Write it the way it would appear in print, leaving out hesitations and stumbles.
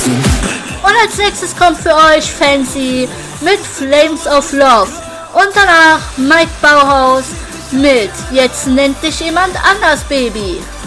Und als nächstes kommt für euch Fancy mit Flames of Love. Und danach Mike Bauhaus mit Jetzt nennt dich jemand anders, Baby.